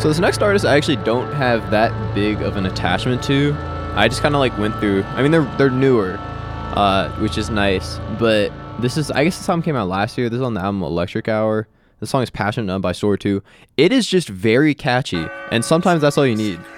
So this next artist I actually don't have that big of an attachment to. I just kind of like went through. I mean, they're newer, which is nice. But I guess this album came out last year. This is on the album Electric Hour. The song is Passionate Numb by Sword 2. It is just very catchy, and sometimes that's all you need.